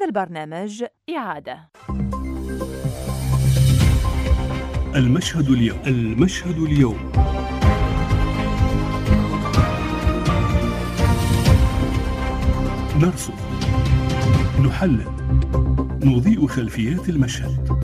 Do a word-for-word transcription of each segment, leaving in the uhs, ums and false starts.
هذا البرنامج إعادة. المشهد اليوم. المشهد اليوم نرصد، نحلل، نضيء خلفيات المشهد.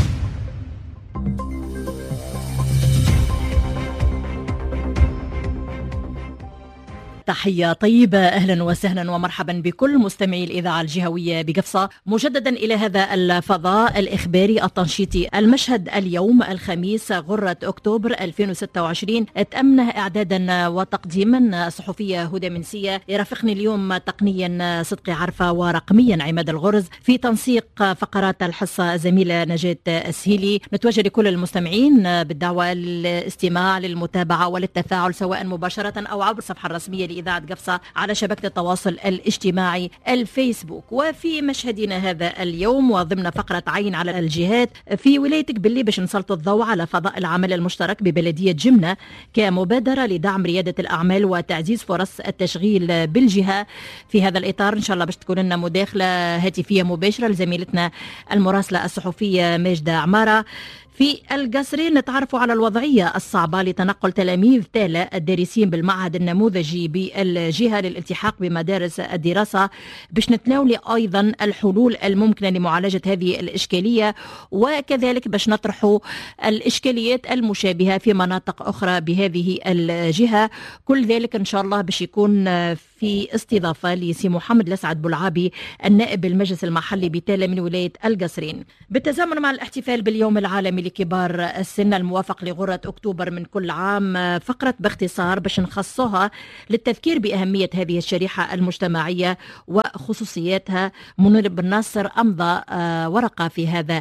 تحية طيبة، أهلا وسهلا ومرحبا بكل مستمعي الإذاعة الجهوية بقفصة، مجددا إلى هذا الفضاء الإخباري التنشيطي. المشهد اليوم الخميس غرة أكتوبر ألفين وستة وعشرين، تأمنه إعدادا وتقديما الصحفية هدى منسية. يرافقني اليوم تقنيا صدقي عرفة ورقميا عماد الغرز، في تنسيق فقرات الحصة زميلة نجاة السهيلي. نتوجه لكل المستمعين بالدعوة للاستماع للمتابعة وللتفاعل سواء مباشرة أو عبر الصفحة الرسمية إذاعة قفصة على شبكة التواصل الاجتماعي الفيسبوك. وفي مشهدنا هذا اليوم وضمن فقرة عين على الجهات، في ولاية قبلي باش نسلط الضوء على فضاء العمل المشترك ببلدية جمنة كمبادرة لدعم ريادة الأعمال وتعزيز فرص التشغيل بالجهة. في هذا الإطار إن شاء الله باش تكون لنا مداخلة هاتفية مباشرة لزميلتنا المراسلة الصحفية ماجدة عمارة. في القصرين نتعرف على الوضعية الصعبة لتنقل تلاميذ تالا الدارسين بالمعهد النموذجي بالجهة للالتحاق بمدارس الدراسة، باش نتناول أيضا الحلول الممكنة لمعالجة هذه الإشكالية، وكذلك باش نطرحوا الإشكاليات المشابهة في مناطق أخرى بهذه الجهة. كل ذلك إن شاء الله باش يكون في استضافة لسي محمد الأسعد بولعابي النائب بالمجلس المحلي بتالا من ولاية القصرين، بالتزامن مع الاحتفال باليوم العالمي لكبار السن الموافق لغرة أكتوبر من كل عام. فقرة باختصار باش نخصوها للتذكير بأهمية هذه الشريحة المجتمعية وخصوصياتها. منير بن ناصر أمضى ورقة في هذا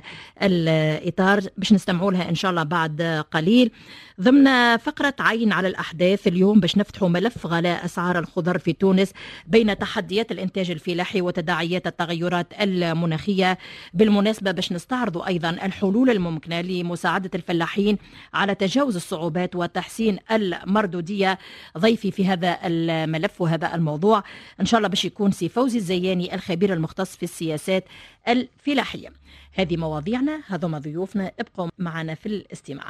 الإطار باش نستمعوا لها إن شاء الله بعد قليل. ضمن فقرة عين على الأحداث اليوم باش نفتحوا ملف غلاء أسعار الخضر في تونس بين تحديات الإنتاج الفلاحي وتداعيات التغيرات المناخية. بالمناسبة باش نستعرضوا أيضا الحلول الممكنة لمساعدة الفلاحين على تجاوز الصعوبات وتحسين المردودية. ضيفي في هذا الملف وهذا الموضوع إن شاء الله باش يكون سي فوزي الزياني الخبير المختص في السياسات الفلاحية. هذه مواضيعنا، هذوما ضيوفنا، ابقوا معنا في الاستماع.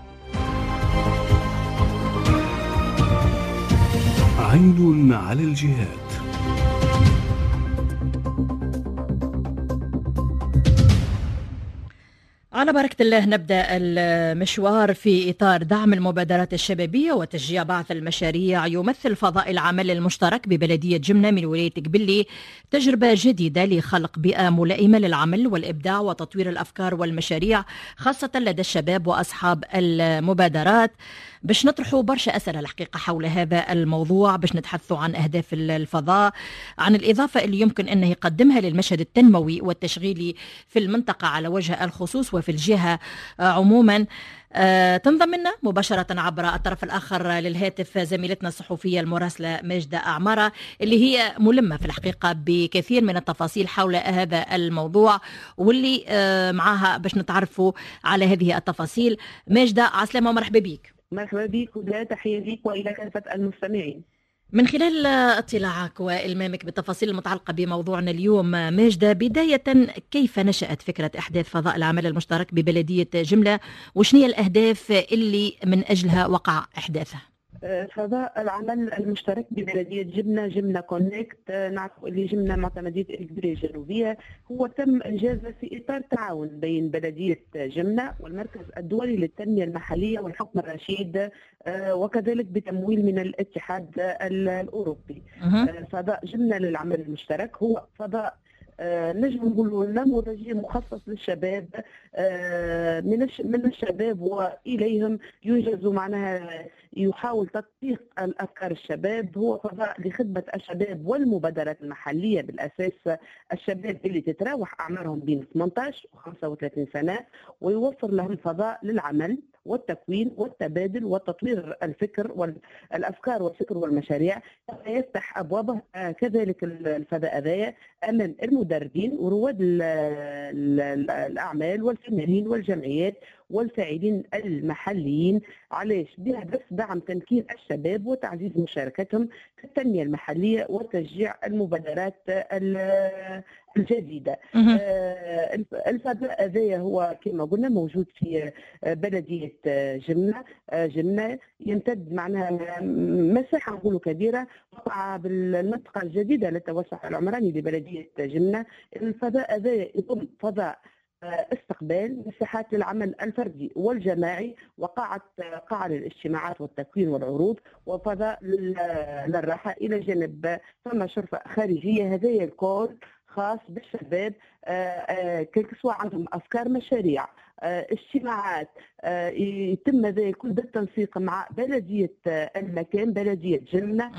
عين على الجهات. على بركة الله نبدأ المشوار في إطار دعم المبادرات الشبابية وتشجيع بعث المشاريع. يمثل فضاء العمل المشترك ببلدية جمنة من ولاية قبلي تجربة جديدة لخلق بيئة ملائمة للعمل والإبداع وتطوير الأفكار والمشاريع، خاصة لدى الشباب وأصحاب المبادرات. باش نطرحوا برشا أسئلة الحقيقة حول هذا الموضوع، باش نتحدثوا عن أهداف الفضاء، عن الإضافة اللي يمكن أنه يقدمها للمشهد التنموي والتشغيلي في المنطقة على وجه الخصوص وفي الجهة عموما. آه تنضم لنا مباشرة عبر الطرف الآخر للهاتف زميلتنا الصحفية المراسلة ماجدة عمارة، اللي هي ملمة في الحقيقة بكثير من التفاصيل حول هذا الموضوع، واللي آه معها باش نتعرفوا على هذه التفاصيل. ماجدة عسلامة ومرحبا بك. مرحبا بك ولا تحية لك وإلى كافة المستمعين. من خلال اطلاعك وإلمامك بالتفاصيل المتعلقة بموضوعنا اليوم ماجدة، بداية كيف نشأت فكرة إحداث فضاء العمل المشترك ببلدية جملة، وشنية الأهداف اللي من أجلها وقع إحداثها؟ فضاء العمل المشترك ببلدية جمنة، جمنة كونكت، نعرف اللي جمنة معتمدية القبلية الجنوبية، هو تم إنجازه في إطار تعاون بين بلدية جمنة والمركز الدولي للتنمية المحلية والحكم الرشيد، وكذلك بتمويل من الاتحاد الأوروبي. فضاء جمنة للعمل المشترك هو فضاء نجم نقولوا نموذجي مخصص للشباب، من من الشباب واليهم ينجز معناها يحاول تطبيق الافكار الشباب. هو فضاء لخدمه الشباب والمبادرات المحليه، بالاساس الشباب اللي تتراوح اعمارهم بين ثمانية عشر وخمسة وثلاثين سنه، ويوفر لهم فضاء للعمل والتكوين والتبادل وتطوير الفكر والافكار والفكر والمشاريع. يفتح ابوابه كذلك الفضاء هذايا امام المدربين ورواد الاعمال والفنانين والجمعيات والفاعلين المحليين. علاش؟ بهدف دعم تمكين الشباب وتعزيز مشاركتهم في التنمية المحلية وتشجيع المبادرات الجديدة. الفضاء هذا هو كما قلنا موجود في بلدية جمنة. جمنة يمتد معناها مساحة نقولوا كبيرة وقع بالمنطقة الجديدة للتوسع العمراني لبلدية جمنة. الفضاء هذا يضم فضاء استقبال، مساحات للعمل الفردي والجماعي، وقاعة قاعة للاجتماعات والتكوين والعروض، وفضاء للراحة، إلى جانب ثم شرفة خارجية. هذا الكل خاص بالشباب كل سواء عندهم أفكار مشاريع اجتماعات يتم هذا الكل بالتنسيق مع بلدية المكان بلدية جمنة،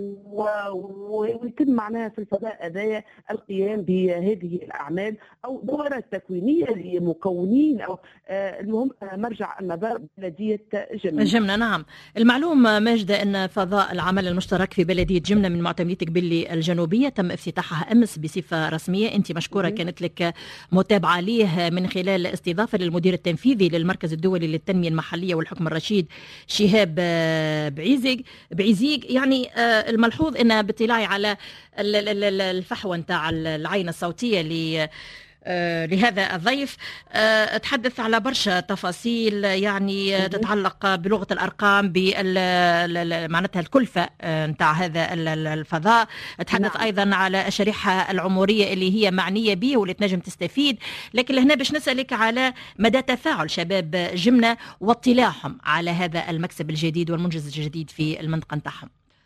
ويتم معناها في الفضاء هذايا القيام بهذه الأعمال أو دورات تكوينية لمكونين أو المهم مرجع النظر بلدية جمنة. جمنة نعم. المعلوم ماجدة أن فضاء العمل المشترك في بلدية جمنة من معتمدية قبلي الجنوبية تم افتتاحها أمس بصفة رسمية. أنت مشكورة م- كانت لك متابعة ليه من خلال استضافة للمدير التنفيذي للمركز الدولي للتنمية المحلية والحكم الرشيد شهاب بعيزيق بعيزيق يعني الملحوظ أن باطلاعي على الفحوى نتاع العين الصوتية ل لهذا الضيف تحدث على برشا تفاصيل يعني تتعلق بلغة الأرقام بمعناتها الكلفة نتاع هذا الفضاء. تحدث نعم. أيضا على الشريحة العمرية اللي هي معنية به واللي تنجم تستفيد. لكن هنا باش نسألك على مدى تفاعل شباب جمنة واطلاعهم على هذا المكسب الجديد والمنجز الجديد في المنطقة نتاعهم.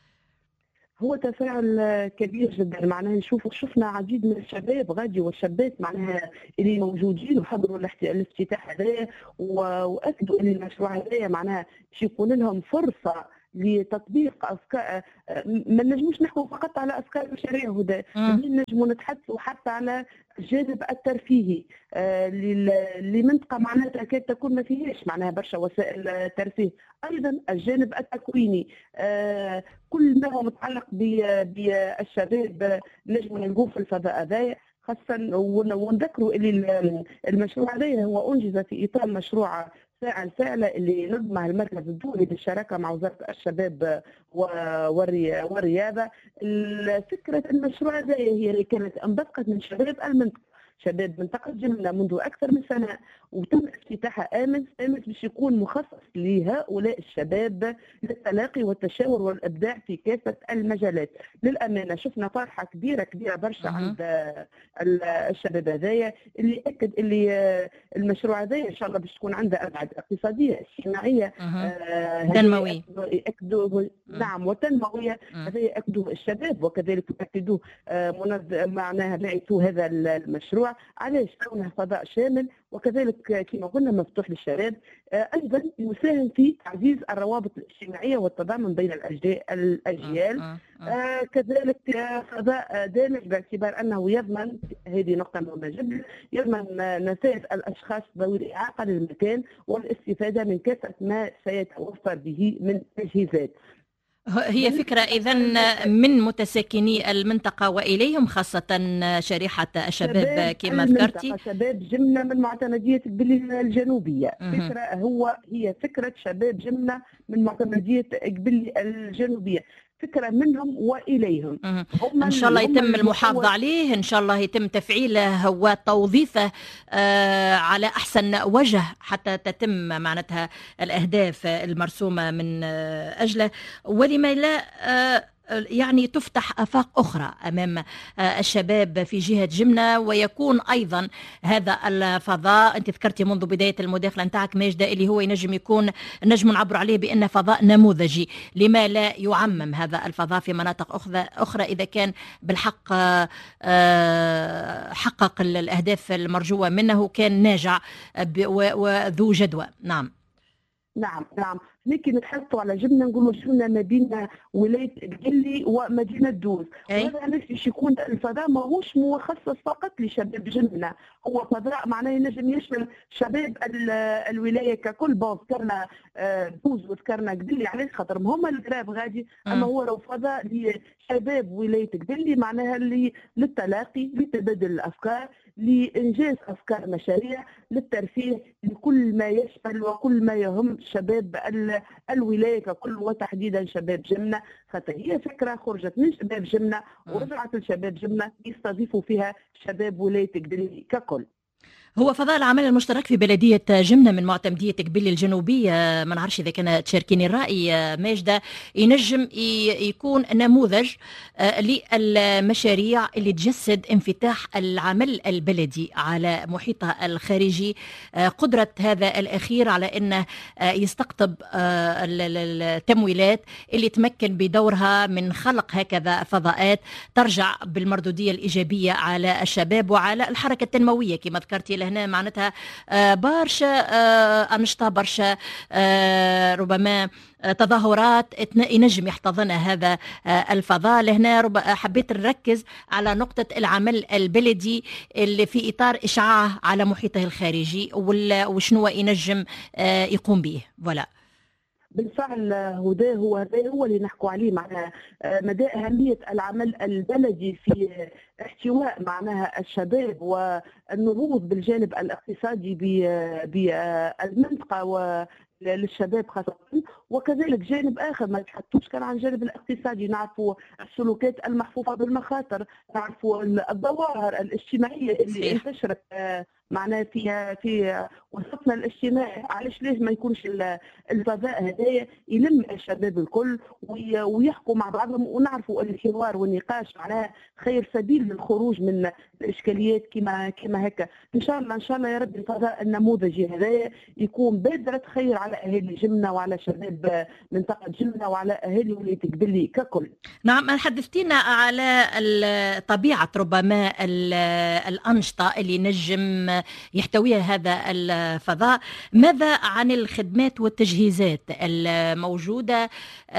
هو تفاعل كبير جدا، معناها نشوف شفنا عديد من الشباب غادي والشابات معناها اللي موجودين وحضروا الافتتاح هذا، واكدوا ان المشروع هذا معناها باش يكون لهم فرصه لتطبيق افكار. ما نجموش نحكوا فقط على افكار مشاريع هدى، نجموا نتحدثوا حتى على الجانب الترفيهي لمنطقه معناها تكاد تكون ما فيهاش معناها برشا وسائل ترفيه. ايضا الجانب التكويني كل ما هو متعلق بالشباب نجموا نلقوه في الفضاء هذا، خاصه ونذكروا اللي المشروع هذا هو انجز في اطار مشروع فاعل فاعلة اللي نظمها المركز الدولي بالشراكة مع وزارة الشباب والرياضة. فكرة المشروع هذا هي اللي كانت انبثقت من شباب المنطقة، شباب منطقة جمنة منذ أكثر من سنة، وتم افتتاحها آمس آمس باش يكون مخصص لهؤلاء الشباب للتلاقي والتشاور والإبداع في كافة المجالات. للأمانة شفنا فرحة كبيرة كبيرة برشا عند الشباب هذايا اللي أكد اللي المشروع هذايا إن شاء الله باش تكون عنده أبعاد اقتصادية اجتماعية تنموية يأكدوه نعم وتنموية. هذا يأكدوه الشباب وكذلك يأكدوه منظم معناها باعثو هذا المشروع. علاش؟ كونه فضاء شامل وكذلك كما قلنا مفتوح للشباب، ايضا يساهم في تعزيز الروابط الاجتماعيه والتضامن بين الاجيال. آه آه كذلك فضاء دامج باعتبار انه يضمن، هذه نقطه مهمه جدا، يضمن نفاذ الاشخاص ذوي الاعاقه للمكان والاستفاده من كافه ما سيتوفر به من تجهيزات. هي فكرة إذن من متساكني المنطقة وإليهم خاصة شريحة الشباب كما ذكرتي. شباب جمنة من معتمدية قبلي الجنوبية. فكرة هو هي فكرة شباب جمنة من معتمدية قبلي الجنوبية، فكرة منهم وإليهم. إن شاء الله يتم المحافظة عليه، إن شاء الله يتم تفعيله وتوظيفه آه على أحسن وجه حتى تتم معناتها الأهداف المرسومة من آه أجله، ولما لا آه يعني تفتح آفاق أخرى أمام الشباب في جهة جمنة، ويكون أيضا هذا الفضاء أنت ذكرتي منذ بداية المداخلة نتاعك ماجدة اللي هو ينجم يكون نجم نعبر عليه بأنه فضاء نموذجي. لما لا يعمم هذا الفضاء في مناطق أخرى إذا كان بالحق حقق الأهداف المرجوة منه، كان ناجع وذو جدوى. نعم نعم نعم لكن نتحدثوا على جبنه نقولوا جبنه ما بين ولايه قدلي ومدينه دوز. وهذا علاش يكون الفضاء ماهوش مخصص فقط لشباب جبنه، هو فضاء معناه ينجم يشمل شباب الولايه ككل. بون ذكرنا دوز وذكرنا قدلي علاش خاطر هما القراب غادي، اما هو لو فضاء لشباب ولايه قدلي معناها اللي للتلاقي، لتبادل الافكار، لانجاز افكار مشاريع، للترفيه، لكل ما يشمل وكل ما يهم شباب الولايه ككل وتحديدا شباب جمنه. خاطر هي فكره خرجت من شباب جمنه ورجعت لشباب جمنه يستضيفوا فيها شباب ولايه قدلي ككل. هو فضاء العمل المشترك في بلدية جمنة من معتمدية قبيل الجنوبية، ما نعرفش إذا كان تشاركيني الرأي ماجدة، ينجم يكون نموذج للمشاريع اللي تجسد انفتاح العمل البلدي على محيطه الخارجي، قدرة هذا الأخير على أنه يستقطب التمويلات اللي تمكن بدورها من خلق هكذا فضاءات ترجع بالمردودية الإيجابية على الشباب وعلى الحركة التنموية كما ذكرتي لهنا. معناتها برشا أنشطة، برشا ربما تظاهرات ينجم يحتضن هذا الفضاء. لهنا حبيت نركز على نقطة العمل البلدي اللي في إطار إشعاعه على محيطه الخارجي وشنو ينجم يقوم به. ولا بالفعل هدى هو هذا هو اللي نحكوا عليه، معناها مدى أهمية العمل البلدي في احتواء معناها الشباب والنهوض بالجانب الاقتصادي بالمنطقة و للشباب خاصة، وكذلك جانب آخر ما نتحدثوش كان عن الجانب الاقتصادي، نعرفوا السلوكات المحفوفة بالمخاطر، نعرفوا الظواهر الاجتماعية اللي انتشرت معناها في في وسطنا الاجتماعي. علاش ليش ما يكونش الفضاء هذايا يلم الشباب الكل ويحكوا مع بعضهم، ونعرفوا الحوار والنقاش معناها خير سبيل للخروج من الاشكاليات كما كما هكا. ان شاء الله ان شاء الله يا رب الفضاء النموذجي هذايا يكون بادرة خير على اهالي جمنة وعلى شباب منطقة جمنة وعلى اهالي ولاية قبلي ككل. نعم، حدثتينا على طبيعة ربما الأنشطة اللي نجم يحتويها هذا الفضاء. ماذا عن الخدمات والتجهيزات الموجودة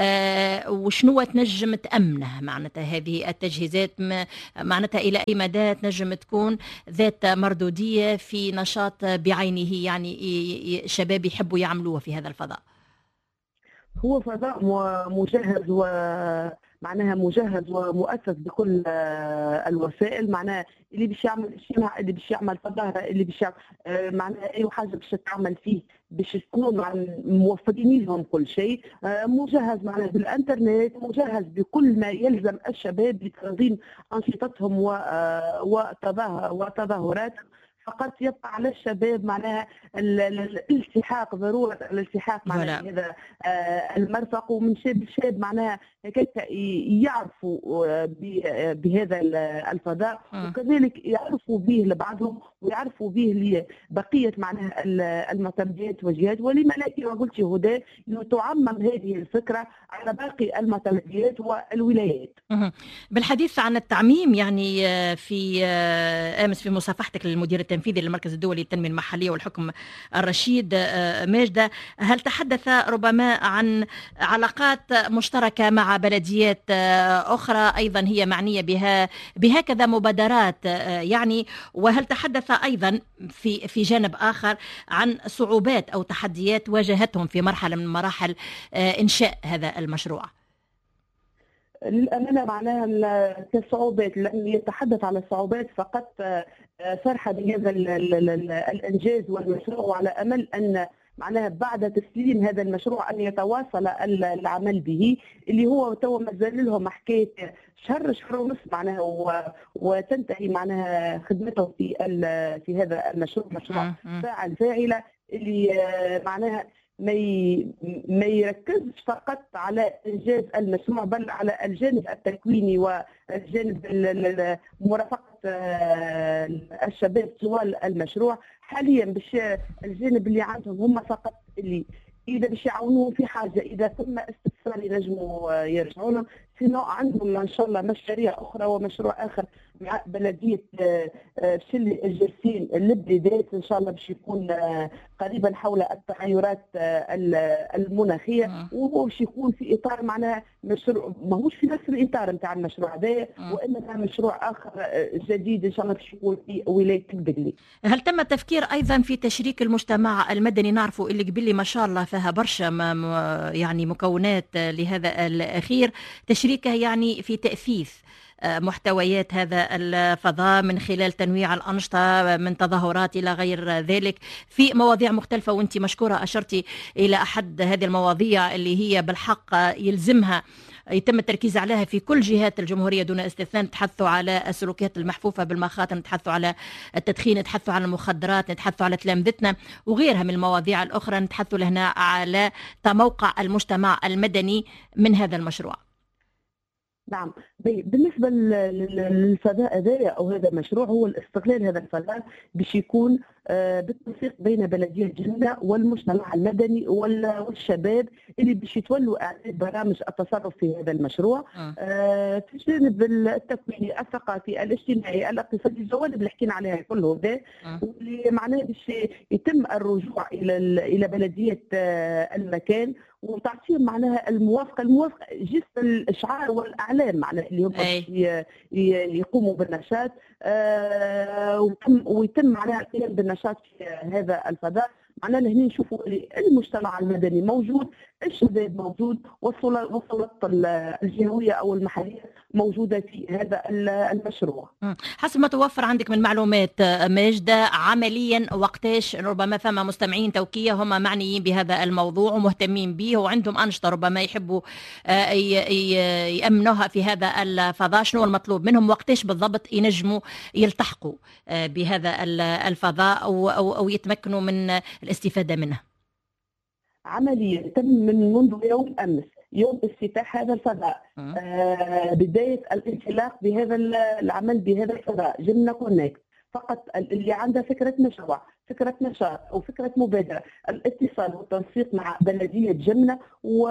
وشنو تنجم تأمنه؟ معناتها هذه التجهيزات معناتها إلى أي مدى تنجم تكون ذات مردودية في نشاط بعينه، يعني شباب يحبوا يعملوه في هذا الفضاء؟ هو فضاء مجهز و معناها مجهز ومؤسس بكل الوسائل، معناها اللي باش يعمل اجتماع، اللي باش يعمل تظاهره، اللي باش معناها اي حاجه باش تعمل فيه باش تكون موفرين لهم كل شيء، مجهز معناها بالانترنت، مجهز بكل ما يلزم الشباب لتنظيم انشطتهم وتظاهراتهم. فقط يبقى على الشباب معناها الالتحاق، ضروره الالتحاق معناها هذا المرفق، ومن شاب لشاب معناها هكاك يعرفوا بهذا الفضاء، وكذلك يعرفوا به لبعضهم ويعرفوا به لبقيه معناها المعتمديات والجهات. ولما لا كما قلتي هدى انه تعمم هذه الفكره على باقي المعتمديات والولايات. بالحديث عن التعميم، يعني في امس في مصافحتك للمدير التنفيذي للمركز الدولي للتنميه المحليه والحكم الرشيد ماجدة، هل تحدث ربما عن علاقات مشتركه مع بلديات اخرى ايضا هي معنيه بها بهكذا مبادرات يعني؟ وهل تحدث ايضا في في جانب اخر عن صعوبات او تحديات واجهتهم في مرحله من مراحل انشاء هذا المشروع؟ للأمانة معناها كصعوبات، لأن يتحدث على الصعوبات فقط فرحة بهذا الإنجاز والمشروع، وعلى أمل أن معناها بعد تسليم هذا المشروع أن يتواصل العمل به، اللي هو تو مازال لهم حكاية شهر شهر ونص معناها وتنتهي معناها خدمته في في هذا المشروع، مشروع فاعل فاعلة اللي معناها ما ما يركزش فقط على انجاز المشروع بل على الجانب التكويني والجانب مرافقه الشباب طوال المشروع. حاليا باش الجانب اللي عندهم هم فقط اللي اذا باش يعاونوهم في حاجه، اذا ثم استفسار ينجموا يرجعوا لهم، سينو عندهم ان شاء الله مشاريع اخرى ومشروع اخر مع بلديه شلي الجرسين البلدات ان شاء الله باش يكون قريبا حول التغيرات المناخيه، وهو باش يكون في اطار معناها مشروع ماهوش في نفس الاطار نتاع المشروع هذا، وانما مشروع اخر جديد ان شاء الله باش يكون في ولايه قبلي. هل تم التفكير ايضا في تشريك المجتمع المدني؟ نعرفوا اللي قبلي ما شاء الله فيها برشا يعني مكونات لهذا الاخير، تشريكه يعني في تاثيث محتويات هذا الفضاء من خلال تنويع الأنشطة من تظاهرات إلى غير ذلك في مواضيع مختلفة، وانت مشكورة أشرتي إلى أحد هذه المواضيع اللي هي بالحق يلزمها يتم التركيز عليها في كل جهات الجمهورية دون استثناء. نتحدثوا على السلوكيات المحفوفة بالمخاطر، نتحدثوا على التدخين، نتحدثوا على المخدرات، نتحدثوا على تلامذتنا وغيرها من المواضيع الأخرى، نتحدثوا لهنا على موقع المجتمع المدني من هذا المشروع. نعم، بالنسبة للفضاء هذا أو هذا المشروع، هو الاستغلال هذا الفضاء باش يكون بالتنسيق بين بلدية جمنة والمجتمع المدني والشباب اللي باش يتولوا إعداد برامج التصرف في هذا المشروع آه في الجانب التكويني الثقافي الاجتماعي الاقتصادي، الجوانب اللي حكينا عليها كله ده، واللي معناه باش يتم الرجوع إلى إلى بلدية المكان وتعطيهم معناها الموافقه الموافقه جست الاشعار والاعلام معناها اللي هم يقوموا بالنشاط آه ويتم ويتم معناها القيام بالنشاط في هذا الفضاء. معناها لهنا نشوفوا المجتمع المدني موجود، الشباب موجود، والسلطات الجهويه او المحليه موجوده في هذا المشروع. حسب ما توفر عندك من معلومات ماجده، عمليا وقتاش ربما ثم مستمعين توكيه هم معنيين بهذا الموضوع ومهتمين به وعندهم انشطه ربما يحبوا يامنوها في هذا الفضاء، شنو المطلوب منهم؟ وقتاش بالضبط ينجموا يلتحقوا بهذا الفضاء او او يتمكنوا من الاستفاده منه؟ عمليا تم من منذ يوم امس، يوم افتتاح هذا الفضاء، آه بدايه الانطلاق بهذا العمل بهذا الفضاء. جمنة كونكت فقط اللي عنده فكره مشروع، فكره نشاط او فكره مبادره، الاتصال والتنسيق مع بلديه جمنة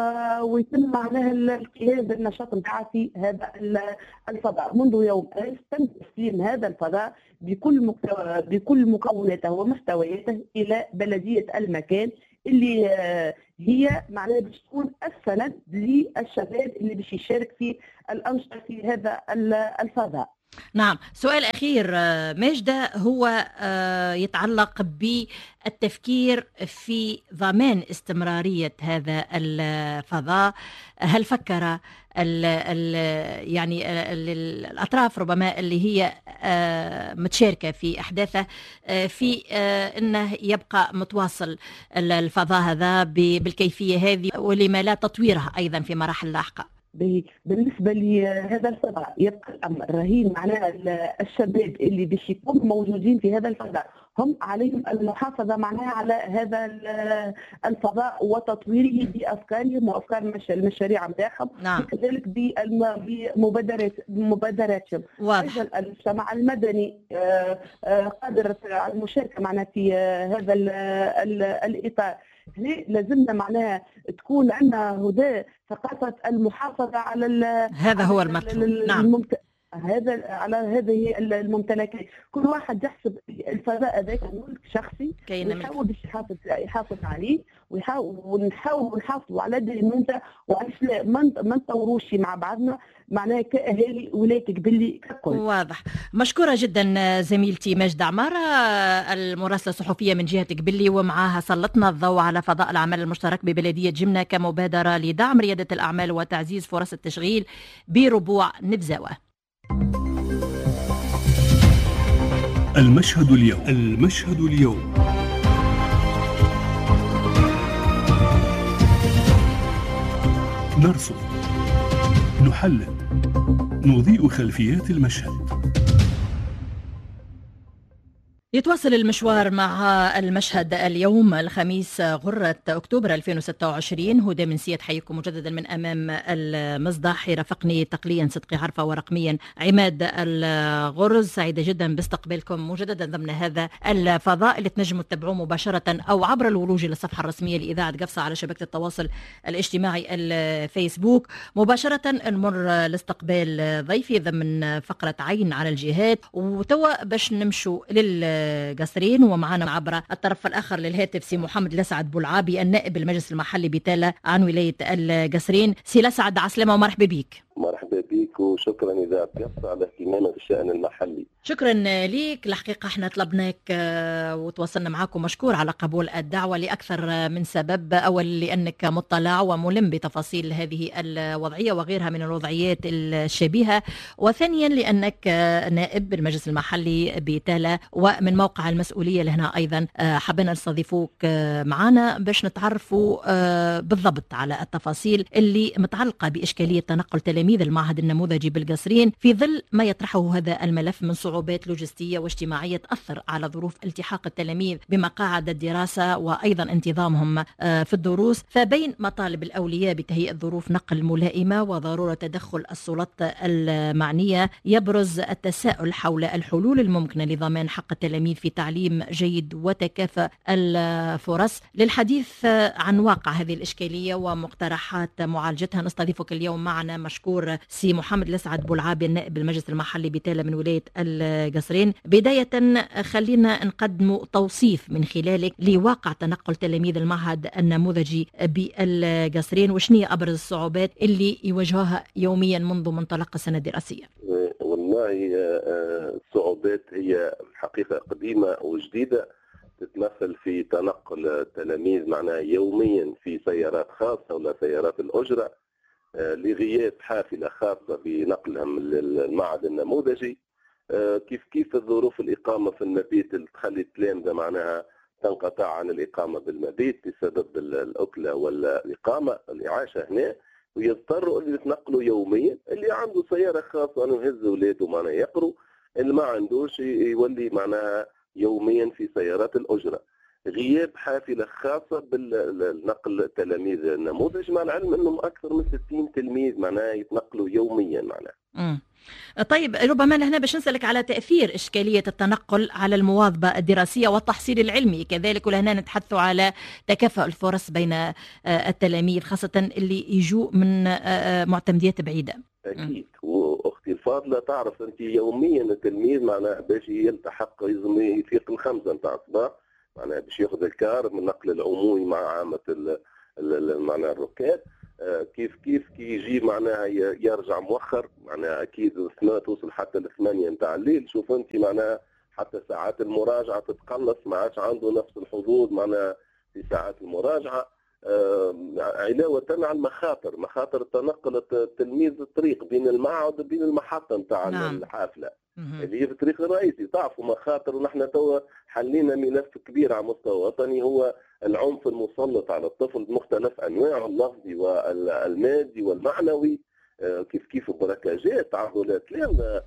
ويتم معناها القيام بالنشاط نتاعها في هذا الفضاء. منذ يوم امس تم تسليم هذا الفضاء بكل مكتو... بكل مكوناته ومحتوياته الى بلديه المكان اللي هي معناها باش تكون السند للشباب اللي باش يشارك في الانشطه في هذا الفضاء. نعم، سؤال أخير ماجدة هو يتعلق بالتفكير في ضمان استمرارية هذا الفضاء. هل فكر ال ال يعني ال الأطراف ربما اللي هي متشاركة في أحداثه في أنه يبقى متواصل الفضاء هذا بالكيفية هذه، ولما لا تطويرها أيضا في مراحل لاحقة؟ بالنسبه لهذا الفضاء يبقى الامر رهين معناها الشباب اللي باش يكونوا موجودين في هذا الفضاء هم عليهم المحافظه معناها على هذا الفضاء وتطويره بافكارهم وافكار المشاريع نتاعهم، نعم. وكذلك بمبادرات مبادراتهم. ايضا المجتمع المدني قادر على المشاركه معناها في هذا الاطار. لازمنا معناها تكون عندنا هدى ثقافة المحافظة على هذا هو المطلوب. نعم. الممت... هذا على هذه الممتلكات، كل واحد يحسب الفضاء هذاك ملك شخصي ويحاول باش يحافظ يحافظ عليه ويحاول ونحاول نحافظوا على هذا المنتج وعلاش لا ما نطوروش مع بعضنا معناها كاهالي ولايه قبلي ككل. واضح. مشكوره جدا زميلتي ماجدة عماره المراسله الصحفيه من جهه قبلي، ومعها سلطنا الضوء على فضاء العمل المشترك ببلديه جمنة كمبادره لدعم رياده الاعمال وتعزيز فرص التشغيل بربوع نبزاوه. المشهد اليوم. المشهد اليوم. نرصد، نحلل، نضيء خلفيات المشهد. يتواصل المشوار مع المشهد اليوم الخميس غرة أكتوبر ألفين وستة وعشرين. هدى من سيد حيكم مجددا من أمام المصداح. يرافقني تقنيا صدقي عرفة ورقميا عماد الغرز. سعيدة جدا باستقبالكم مجددا ضمن هذا الفضاء اللي تنجموا تتابعوه مباشرة أو عبر الولوج للصفحة الرسمية لإذاعة قفصة على شبكة التواصل الاجتماعي الفيسبوك. مباشرة نمر لاستقبال ضيفي ضمن فقرة عين على الجهات، وتوا باش نمشوا لل قصرين ومعنا عبر الطرف الآخر للهاتف سي محمد لسعد بولعابي النائب المجلس المحلي بتالة عن ولاية القصرين. سي لسعد عسلامة ومرحبا بك. مرحبا بك وشكرا إذاعة قفصة على اهتمامك بالشأن المحلي. شكرا ليك. الحقيقة احنا طلبناك وتواصلنا معكم، مشكور على قبول الدعوة لأكثر من سبب. أول لأنك مطلع وملم بتفاصيل هذه الوضعية وغيرها من الوضعيات الشبيهة، وثانيا لأنك نائب المجلس المحلي بتالة ومن موقع المسؤولية لهنا أيضا حبنا نستضيفوك معنا باش نتعرفوا بالضبط على التفاصيل اللي متعلقة بإشكالية تنقل تلاميذ المعهد النموذجي بالقصرين في ظل ما يطرحه هذا الملف من صعوبات لوجستية واجتماعية تأثر على ظروف التحاق التلاميذ بمقاعد الدراسة وأيضا انتظامهم في الدروس. فبين مطالب الأولياء بتهيئة ظروف نقل ملائمة وضرورة تدخل السلطات المعنية يبرز التساؤل حول الحلول الممكنة لضمان حق التلاميذ في تعليم جيد وتكافؤ الفرص. للحديث عن واقع هذه الإشكالية ومقترحات معالجتها نستضيفك اليوم معنا مشكور سي محمد لسعد بولعابي النائب المجلس المحلي بتالة من ولاية القصرين. بداية خلينا نقدم توصيف من خلالك لواقع تنقل تلاميذ المعهد النموذجي بالقصرين، وشنية أبرز الصعوبات اللي يواجهوها يوميا منذ منطلق السنة الدراسية؟ والله الصعوبات هي حقيقة قديمة وجديدة، تتمثل في تنقل التلاميذ معناها يوميا في سيارات خاصة ولا سيارات الأجرة لغياب حافلة خاصة بنقلهم للمعهد النموذجي. كيف كيف الظروف الإقامة في المبيت اللي تخلي التلامذة معناها تنقطع عن الإقامة بالمبيت بسبب الأكلة ولا الإقامة الإعاشة هنا، ويضطروا اللي يتنقلوا يوميا. اللي عنده سيارة خاصة أنه يهز أولاده معناها يقروا، اللي ما عندوش يولي معناها يوميا في سيارات الأجرة. غياب حافلة خاصة بالنقل التلاميذ النموذج، مع العلم أنهم أكثر من ستين تلميذ معناها يتنقلوا يوميا معناها. امم طيب، ربما هنا باش نسألك على تأثير إشكالية التنقل على المواظبة الدراسية والتحصيل العلمي كذلك، ولهنا نتحدث على تكافؤ الفرص بين التلاميذ خاصة اللي يجوا من معتمديات بعيدة. أكيد. وأختي الفاضلة تعرف أنت يوميا التلميذ معناها باش يلتحق لازم يفيق الخمسة نتاع الصباح معناها باش ياخذ الكار من النقل العمومي مع عامة معناها الركاب. كيف كيف كي يجي معناها يرجع مؤخر معناها اكيد توصل حتى لثمانية نتاع الليل. شوف انت معناها حتى ساعات المراجعه تتقلص، ما عادش عنده نفس الحظوظ معناها في ساعات المراجعه. علاوه على المخاطر، مخاطر تنقل التلميذ الطريق بين المعهد وبين المحطه نتاع نعم. الحافله اللي هي في الطريق الرئيسي. تعرفوا مخاطر، ونحن توا حلينا ملف كبير على مستوى وطني هو العنف المسلط على الطفل بمختلف انواعه اللفظي والمادي والمعنوي. كيف كيف بركاجات تعرضوا للتلامذة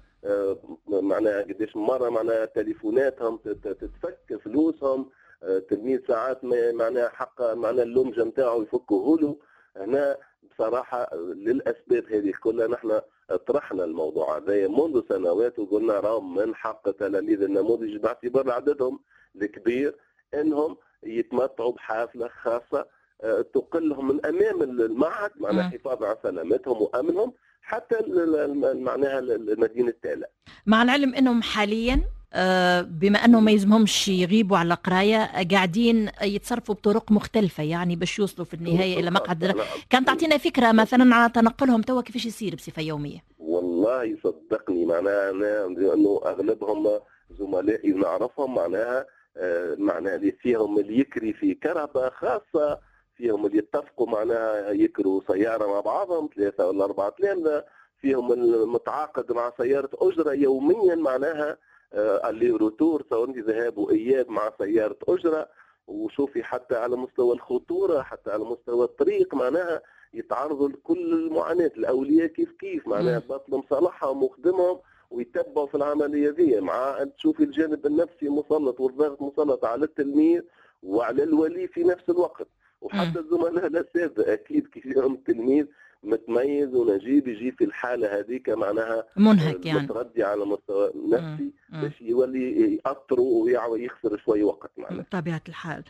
معناها قديش مره معناها تليفوناتهم تتفك فلوسهم، تلميذ ساعات معناها حق معناها اللمجه نتاعو يفكوه له. هنا بصراحه للاسباب هذه كلها نحن طرحنا الموضوع هذا منذ سنوات وقلنا راهم من حق تلاميذ النموذج باعتبار عددهم الكبير انهم يتمتعوا بحافله خاصه تقلهم من امام المعهد معناها حفاظا على سلامتهم وامنهم حتى معناها مدينه تالة. مع العلم انهم حاليا بما انه ما يلزمهمش يغيبوا على القرايه قاعدين يتصرفوا بطرق مختلفه يعني باش يوصلوا في النهايه الى مقعد. كان تعطينا فكره مثلا على تنقلهم توا كيفاش يصير بصفه يوميه؟ والله صدقني معناها انه اغلبهم زملائي نعرفهم معناها معناها اللي فيهم اللي يكري في كرهبه خاصه، فيهم اللي يتفقوا معناها يكروا سياره مع بعضهم ثلاثه ولا اربعه تلامذه، فيهم المتعاقد مع سياره اجره يوميا معناها اللي روتور سواء ذهاب واياب مع سياره اجره. وشوفي حتى على مستوى الخطوره حتى على مستوى الطريق معناها يتعرضوا لكل المعاناه. الاولياء كيف كيف معناها بطل مصالحهم وخدمهم ويتبعوا في العمليه ذي، مع ان تشوفي الجانب النفسي مسلط والضغط مسلط على التلميذ وعلى الولي في نفس الوقت، وحتى الزملاء الاساتذه اكيد كيف يوم التلميذ متميز ونجيب يجي في الحاله هذيك معناها منهك يعني متردي على مستوى نفسي باش يولي يأطروا ويخسر شوي وقت معناها بطبيعه الحال.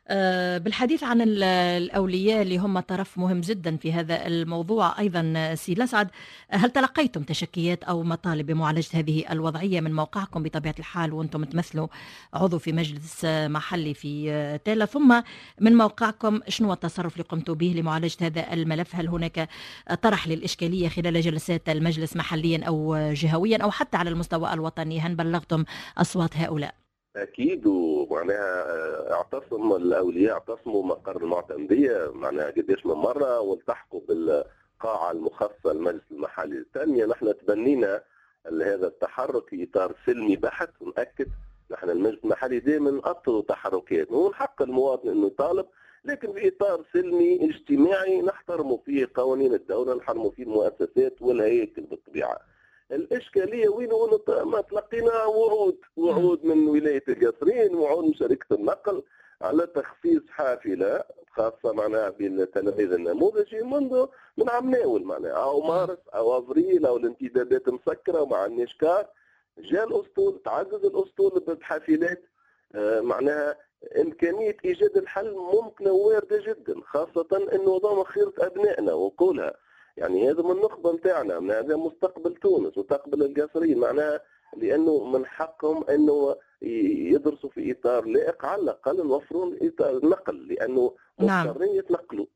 أه بالحديث عن الأولياء اللي هم طرف مهم جدا في هذا الموضوع أيضا سي الأسعد، هل تلقيتم تشكيات أو مطالب بمعالجة هذه الوضعية من موقعكم بطبيعة الحال وأنتم تمثلوا عضو في مجلس محلي في تالا، ثم من موقعكم شنو التصرف اللي قمتوا به لمعالجة هذا الملف؟ هل هناك طرح للإشكالية خلال جلسات المجلس محليا أو جهويا أو حتى على المستوى الوطني؟ هل بلغتم أصوات هؤلاء؟ اكيد، ومعناها اعتصم الاولياء اعتصموا مقر المعتمديه معناها قديش من مره، والتحقوا بالقاعه المخصصه للمجلس المحلي. الثانيه نحن تبنينا هذا التحرك في اطار سلمي بحت، ونأكد نحن المجلس المحلي دائما اطلوا تحركات، ومن حق المواطن انه يطالب، لكن في اطار سلمي اجتماعي نحترموا فيه قوانين الدوله، نحترموا فيه المؤسسات والهياكل بالطبيعه. الإشكالية وين ما تلقينا وعود وعود من ولاية القصرين، وعود من شركة النقل على تخصيص حافلة خاصة معناها بالتلاميذ النموذجي منذ من عام ناول معناها أو مارس أو أفريل، أو الانتدابات مسكرة ومع النشكار جاء الأسطول، تعزز الأسطول بالحافلات. آه معناها إمكانية إيجاد الحل ممكنة وواردة جدا، خاصة أنه ضم خيرة أبنائنا وقولها، يعني هذا من النخبه نتاعنا، هذا مستقبل تونس مستقبل القصرين معناها، لانه من حقهم انه يدرسوا في اطار لائق، على الاقل نوفروا اطار النقل لانه مضطرين نعم. يتنقلوا.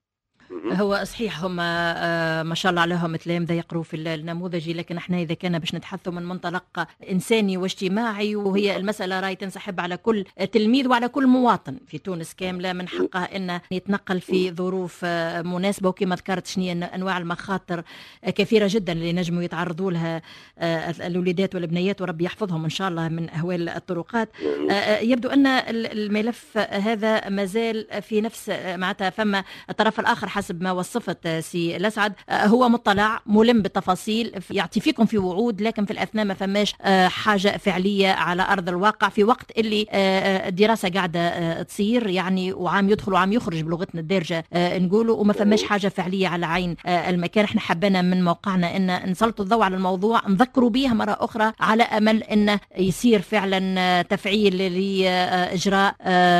هو صحيح هم ما شاء الله عليهم تلامذة يقروا في النموذجي، لكن احنا إذا كان باش نتحدثوا من منطلق إنساني واجتماعي، وهي المسألة راي تنسحب على كل تلميذ وعلى كل مواطن في تونس كاملة من حقه أن يتنقل في ظروف مناسبة، وكما ذكرت شنية أنواع المخاطر كثيرة جدا اللي نجموا يتعرضوا لها الوليدات والبنيات، وربي يحفظهم إن شاء الله من أهوال الطرقات. يبدو أن الملف هذا مازال في نفس معناتها، فما الطرف الآخر حسب ما وصفت سي الأسعد هو مطلع ملم بالتفاصيل، يعطي فيكم في وعود، لكن في الأثناء ما فماش حاجة فعلية على أرض الواقع، في وقت اللي الدراسة قاعدة تصير يعني، وعام يدخل وعام يخرج بلغتنا الدارجة نقوله، وما فماش حاجة فعلية على عين المكان. احنا حبنا من موقعنا أن نسلط الضوء على الموضوع، نذكروا به مرة أخرى على أمل أن يصير فعلا تفعيل لإجراء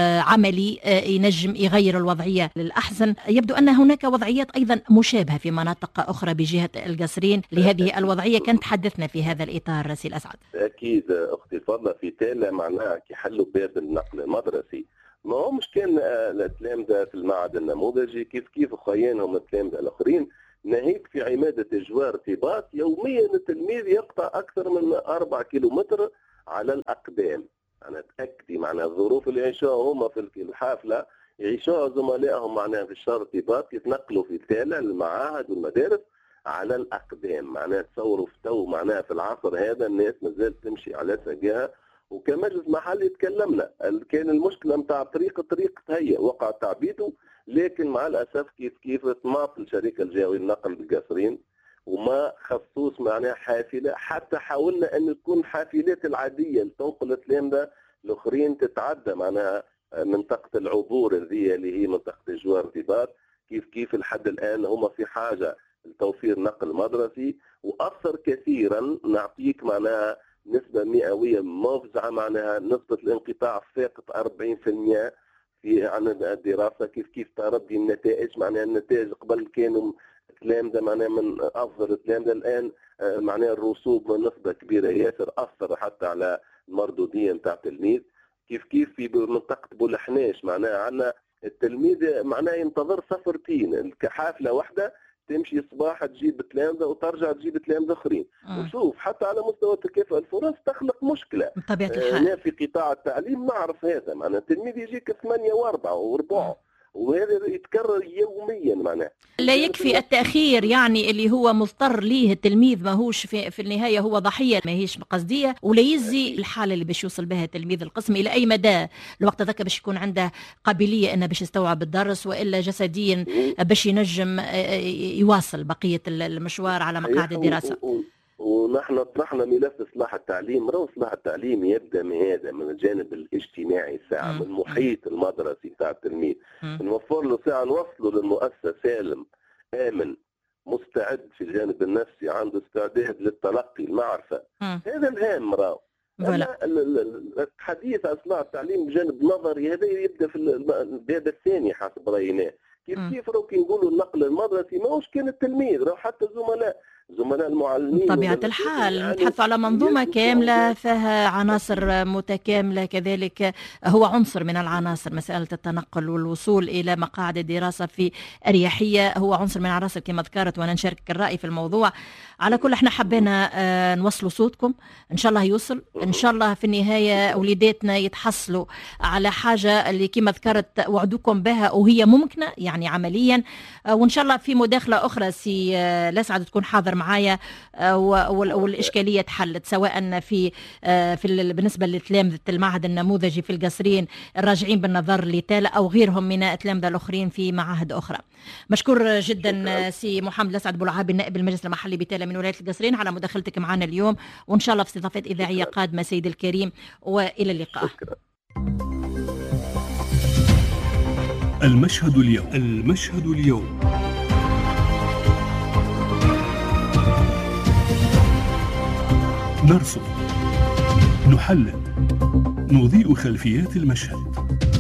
عملي ينجم يغير الوضعية للأحسن. يبدو أن هناك وضعيات أيضا مشابهة في مناطق أخرى بجهة القصرين لهذه الوضعية، كان تحدثنا في هذا الإطار سي الأسعد. أكيد أختي الفاضلة، في تالا معناها كي حلوا باب النقل المدرسي، ما هو مش كان التلامذة في المعهد النموذجي كيف كيف خيانهم التلامذة الآخرين، ناهيك في عمادة إجواء ارتباط يوميا التلميذ يقطع أكثر من أربع كيلومتر على الأقدام. أنا أتأكد معناها الظروف اللي يعيشوها هم في الحافلة يعيشوها زملائهم معناها في الشهر ارتباط، يتنقلوا في تالا المعاهد والمدارس على الأقدام. معناها تصوروا في تو معناها في العصر هذا الناس مازالت تمشي على ساقها. وكمجلس محلي تكلمنا، كان المشكلة متاع الطريق الطريق تهيأ وقع تعبيته، لكن مع الأسف كيف كيف تماطل الشركة الجهوية للنقل بالقصرين وما خصوص معناها حافلة، حتى حاولنا أن تكون حافلات العادية لتنقل التلامذة الآخرين تتعدى معناها منطقة العبور هذه اللي هي منطقة إجواء ارتباط. كيف كيف لحد الآن هم في حاجة لتوفير نقل مدرسي، وأثر كثيرا. نعطيك معناها نسبة مئوية مفزعة، معناها نسبة الانقطاع فاقت أربعين بالمئة في عن الدراسة. كيف كيف تردي النتائج، معناها النتائج قبل كانوا تلامذة معناها من أفضل التلامذة، الآن معناها الرسوب من نسبة كبيرة ياسر أثر حتى على المردودية نتاع التلميذ. كيف كيف في منطقة بولحناش معناها عندنا التلميذ معناها ينتظر سفرتين كحافلة واحدة، تمشي صباح تجيب تلامذة وترجع تجيب تلامذة آخرين. وشوف حتى على مستوى تكافؤ الفرص تخلق مشكلة بطبيعة الحال. أنا في قطاع التعليم نعرف هذا، معناها التلميذ يجيك ثمانية وأربعة وربعه، وهذا يتكرر يوميا. معناه لا يكفي التأخير يعني اللي هو مضطر ليه التلميذ، ماهوش في, في النهاية هو ضحية ماهيش قصدية، ولا يزي الحالة اللي باش يوصل بها التلميذ القسم إلى أي مدى الوقت ذاك باش يكون عنده قابلية أنه باش يستوعب الدرس، وإلا جسديا باش ينجم يواصل بقية المشوار على مقاعد الدراسة. ونحن طرحنا ملف اصلاح التعليم. راهو اصلاح التعليم يبدا من هذا، من الجانب الاجتماعي ساعه، من المحيط المدرسي بتاع التلميذ، نوفر له ساعه، نوصله للمؤسسه سالم آمن مستعد في الجانب النفسي، عنده استعداد للتلقي المعرفه. هذا الهام. راهو الحديث عن اصلاح التعليم بجانب نظري هذا يبدا في الباب الثاني حسب راينا. كيف كيف راهو كي نقولوا النقل المدرسي ماهوش كان التلميذ، راهو حتى الزملاء زملاء المعلمين بطبيعة الحال يعني نتحدث على منظومة كاملة فيها عناصر متكاملة، كذلك هو عنصر من العناصر. مسألة التنقل والوصول إلى مقاعد الدراسة في أريحية هو عنصر من العناصر كما ذكرت، وأنا نشارك الرأي في الموضوع. على كل احنا حبينا نوصلوا صوتكم، إن شاء الله يوصل، إن شاء الله في النهاية وليداتنا يتحصلوا على حاجة اللي كما ذكرت وعدوكم بها وهي ممكنة يعني عمليا. وإن شاء الله في مداخلة أخرى سي لسعد تكون حاضر معايا والإشكالية تحلت، سواء في في بالنسبة لتلامذة المعهد النموذجي في القصرين الراجعين بالنظر لتالا أو غيرهم من التلامذة الآخرين في معاهد أخرى. مشكور جدا سي محمد لسعد بولعابي نائب المجلس المحلي بتالا من ولاية القصرين على مداخلتك معنا اليوم، وإن شاء الله في استضافات إذاعية قادمة سيد الكريم، وإلى اللقاء. شكرا. المشهد اليوم. المشهد اليوم نرصد، نحلل، نضيء خلفيات المشهد.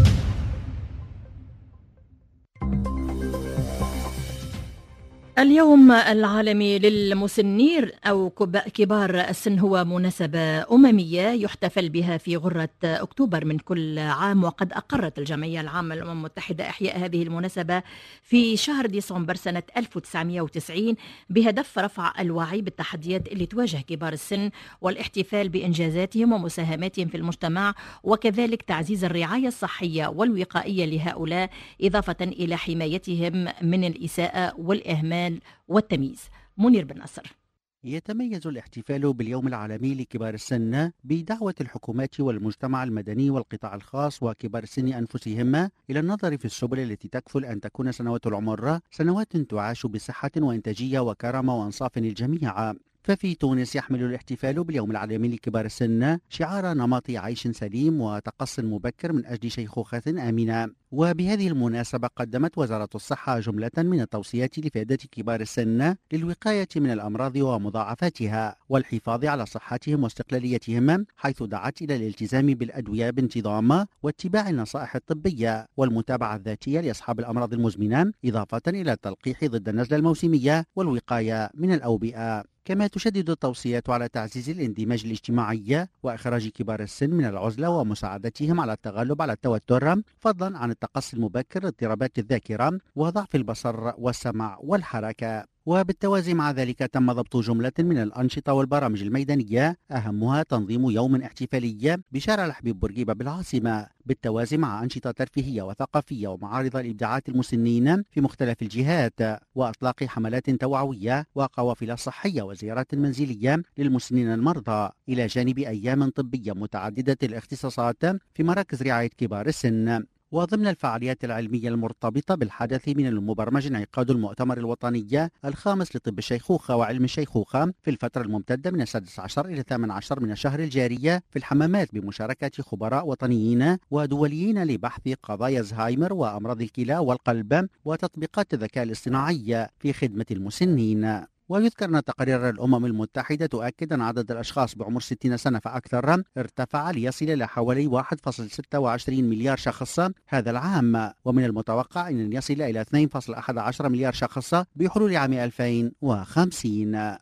اليوم العالمي للمسنين أو كبار السن هو مناسبة أممية يحتفل بها في غرة أكتوبر من كل عام، وقد أقرت الجمعية العامة للأمم المتحدة إحياء هذه المناسبة في شهر ديسمبر سنة ألف وتسعمائة وتسعين بهدف رفع الوعي بالتحديات اللي تواجه كبار السن والاحتفال بإنجازاتهم ومساهماتهم في المجتمع، وكذلك تعزيز الرعاية الصحية والوقائية لهؤلاء، إضافة إلى حمايتهم من الإساءة والإهمال والتمييز. منير بن نصر. يتميز الاحتفال باليوم العالمي لكبار السن بدعوة الحكومات والمجتمع المدني والقطاع الخاص وكبار السن أنفسهم إلى النظر في السبل التي تكفل أن تكون سنوات العمر سنوات تعاش بصحة وإنتاجية وكرامة وإنصاف للجميع. ففي تونس يحمل الاحتفال باليوم العالمي لكبار السن شعار نمط عيش سليم وتقص مبكر من أجل شيخوخة آمنة. وبهذه المناسبة قدمت وزارة الصحة جملة من التوصيات لفائدة كبار السن للوقاية من الأمراض ومضاعفاتها والحفاظ على صحتهم واستقلاليتهم، حيث دعت إلى الالتزام بالأدوية بانتظام واتباع النصائح الطبية والمتابعة الذاتية لأصحاب الأمراض المزمنة، إضافة إلى التلقيح ضد النزلة الموسمية والوقاية من الأوبئة. كما تشدد التوصيات على تعزيز الاندماج الاجتماعي وإخراج كبار السن من العزلة ومساعدتهم على التغلب على التوتر، فضلا عن التقصي المبكر لاضطرابات الذاكرة وضعف البصر والسمع والحركة. وبالتوازي مع ذلك تم ضبط جملة من الأنشطة والبرامج الميدانية، أهمها تنظيم يوم احتفالي بشارع الحبيب بورقيبة بالعاصمة، بالتوازي مع أنشطة ترفيهية وثقافية ومعارض الإبداعات المسنين في مختلف الجهات، وإطلاق حملات توعوية وقوافل صحية وزيارات منزلية للمسنين المرضى، إلى جانب أيام طبية متعددة الاختصاصات في مراكز رعاية كبار السن. وضمن الفعاليات العلمية المرتبطة بالحدث من المبرمج انعقاد المؤتمر الوطني الخامس لطب الشيخوخة وعلم الشيخوخة في الفترة الممتدة من السادس عشر إلى الثامن عشر من الشهر الجارية في الحمامات، بمشاركة خبراء وطنيين ودوليين لبحث قضايا زهايمر وأمراض الكلى والقلب وتطبيقات الذكاء الاصطناعي في خدمة المسنين. ويذكر أن تقارير الأمم المتحدة تؤكد أن عدد الأشخاص بعمر ستين سنة فأكثر ارتفع ليصل إلى حوالي واحد فاصلة ستة وعشرين مليار شخص هذا العام، ومن المتوقع أن يصل إلى اثنين فاصلة واحد عشر مليار شخص بحلول عام ألفين وخمسين.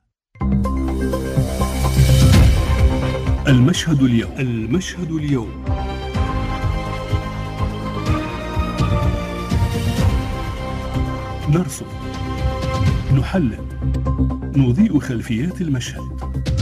المشهد اليوم. المشهد اليوم نرصد، نحلل، نضيء خلفيات المشهد.